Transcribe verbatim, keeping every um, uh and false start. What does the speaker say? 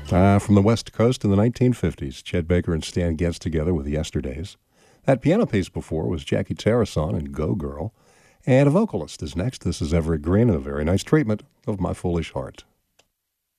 Uh, from the West Coast in the nineteen fifties, Chet Baker and Stan Getz together with Yesterdays. That piano piece before was Jackie Tarasson and Go Girl. And a vocalist is next. This is Everett Green, and a very nice treatment of My Foolish Heart.